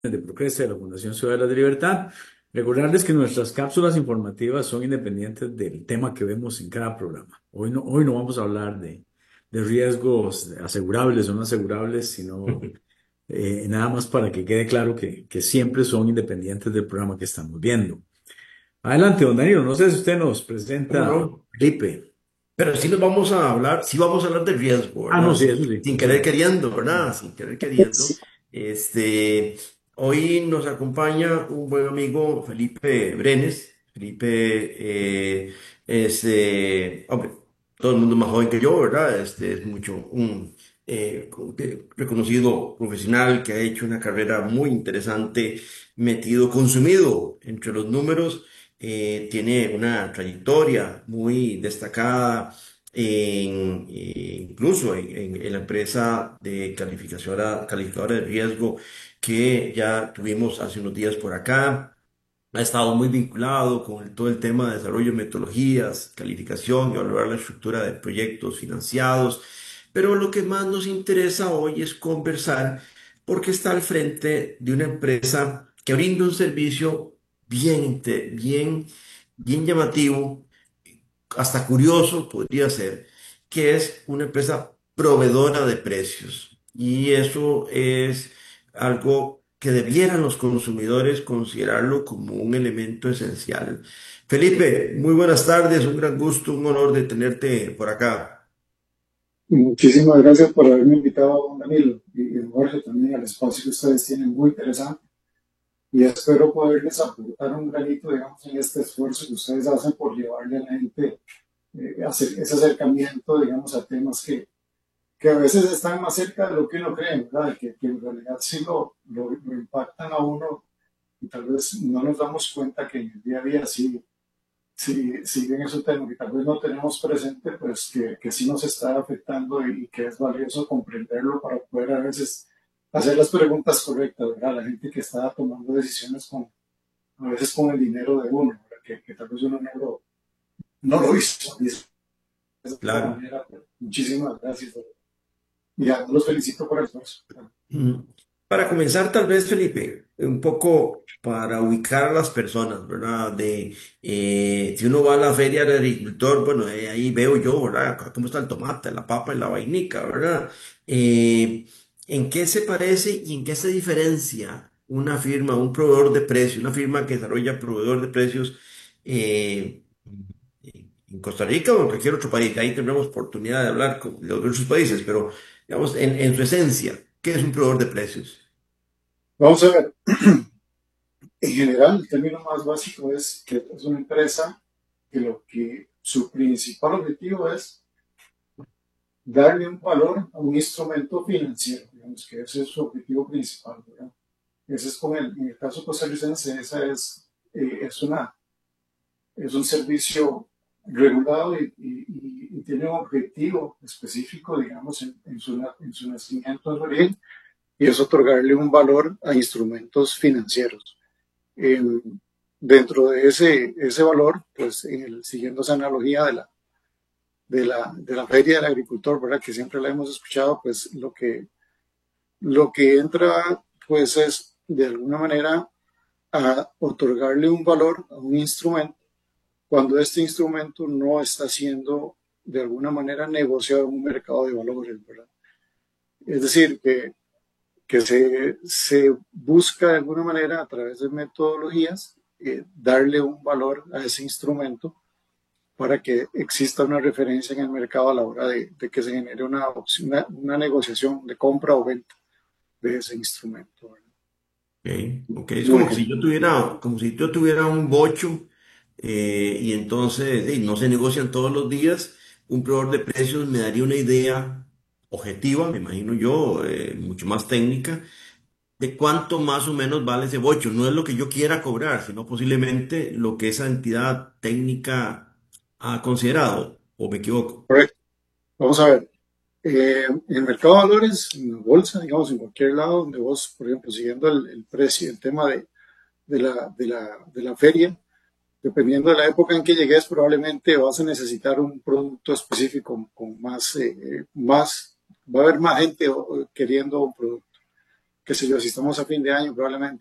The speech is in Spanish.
de Procreste de la Fundación Ciudadanos de Libertad. Recordarles que nuestras cápsulas informativas son independientes del tema que vemos en cada programa. Hoy no vamos a hablar de riesgos asegurables o no asegurables, sino nada más para que quede claro que siempre son independientes del programa que estamos viendo. Adelante, don Danilo. No sé si usted nos ¿Cómo presenta, no? Felipe. Pero sí nos vamos a hablar, sí vamos a hablar de riesgo, Ah, no, ¿verdad? sí, eso sí, Sin eso querer sí. queriendo, ¿verdad? Sin querer queriendo. Este, hoy nos acompaña un buen amigo, Felipe Brenes. Felipe hombre, todo el mundo es más joven que yo, ¿verdad? Es mucho un reconocido profesional que ha hecho una carrera muy interesante, metido, consumido entre los números. Tiene una trayectoria muy destacada incluso en la empresa de calificadora de riesgo que ya tuvimos hace unos días por acá. Ha estado muy vinculado con todo el tema de desarrollo de metodologías, calificación y valorar la estructura de proyectos financiados. Pero lo que más nos interesa hoy es conversar porque está al frente de una empresa que brinda un servicio bien llamativo, hasta curioso podría ser, que es una empresa proveedora de precios. Y eso es algo que debieran los consumidores considerarlo como un elemento esencial. Felipe, muy buenas tardes, un gran gusto, un honor de tenerte por acá. Muchísimas gracias por haberme invitado, don Danilo, y don Jorge también al espacio que ustedes tienen, muy interesante. Y espero poderles aportar un granito, digamos, en este esfuerzo que ustedes hacen por llevarle a la gente hacer ese acercamiento, digamos, a temas que a veces están más cerca de lo que uno cree, ¿verdad? Que en realidad sí lo impactan a uno y tal vez no nos damos cuenta que en el día a día sí, si bien es un tema que tal vez no tenemos presente, pues que sí nos está afectando y que es valioso comprenderlo para poder a veces hacer las preguntas correctas, ¿verdad? La gente que está tomando decisiones a veces con el dinero de uno, ¿verdad? Que tal vez uno no lo hizo de esa Claro. manera. Pero muchísimas gracias. Y ya, los felicito por el esfuerzo. Mm. Para comenzar, tal vez, Felipe, un poco para ubicar a las personas, ¿verdad? Si uno va a la feria del agricultor, bueno, ahí veo yo, ¿verdad? Cómo está el tomate, la papa y la vainica, ¿verdad? Eh, ¿En qué se parece y en qué se diferencia una firma, un proveedor de precios, una firma que desarrolla proveedor de precios eh, en Costa Rica o en cualquier otro país? Ahí tendremos oportunidad de hablar con los otros países, pero digamos, en su esencia, ¿qué es un proveedor de precios? Vamos a ver, en general, el término más básico es que es una empresa que lo que su principal objetivo es darle un valor a un instrumento financiero, digamos que ese es su objetivo principal, ¿verdad? Ese es en el caso costarricense, esa es un servicio regulado y tiene un objetivo específico, digamos, en su nacimiento en origen, y es otorgarle un valor a instrumentos financieros. Eh, Dentro de ese valor, pues siguiendo esa analogía de la feria del agricultor, ¿verdad? Que siempre la hemos escuchado, pues lo que entra, pues es de alguna manera a otorgarle un valor a un instrumento cuando este instrumento no está siendo de alguna manera negociado en un mercado de valores, ¿verdad? Es decir, que se busca de alguna manera a través de metodologías darle un valor a ese instrumento para que exista una referencia en el mercado a la hora de que se genere una negociación de compra o venta de ese instrumento, ¿verdad? Ok, es Muy como bien. si yo tuviera, como si yo tuviera un bocho y entonces no se negocian todos los días. Un proveedor de precios me daría una idea objetiva, me imagino yo, mucho más técnica, de cuánto más o menos vale ese bocho. No es lo que yo quiera cobrar, sino posiblemente lo que esa entidad técnica ha considerado, o me equivoco. Correcto. Vamos a ver. En el mercado de valores, en la bolsa, digamos, en cualquier lado donde vos, por ejemplo, siguiendo el precio, el tema de la feria, dependiendo de la época en que llegues, probablemente vas a necesitar un producto específico con más, va a haber más gente queriendo un producto. qué sé yo, si estamos a fin de año, probablemente